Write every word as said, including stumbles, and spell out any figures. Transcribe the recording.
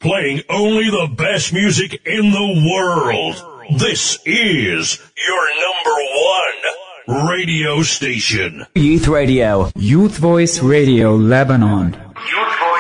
playing only the best music in the world. This is your number one radio station. Youth Radio. Youth Voice Radio Lebanon.